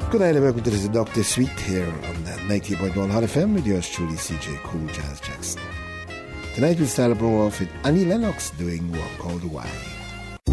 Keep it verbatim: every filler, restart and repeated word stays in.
Good night and welcome to this Doctor Suite here on ninety point one Hot F M with yours truly, C J Cool Jazz Jackson. Tonight we'll start a program off with Annie Lennox doing Walk All the Way.